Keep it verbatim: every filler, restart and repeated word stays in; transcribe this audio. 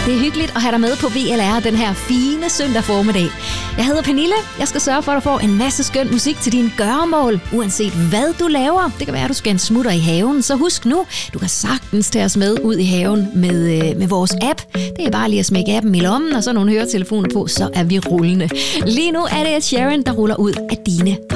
Det er hyggeligt at have dig med på V L R den her fine søndag formiddag. Jeg hedder Pernille. Jeg skal sørge for, at du får en masse skøn musik til dine gøremål, uanset hvad du laver. Det kan være, at du skal en smutter i haven. Så husk nu, du kan sagtens tage os med ud i haven med, med vores app. Det er bare lige at smække appen i lommen, og så nogle høretelefoner på, så er vi rullende. Lige nu er det Ed Sheeran, der ruller ud af dine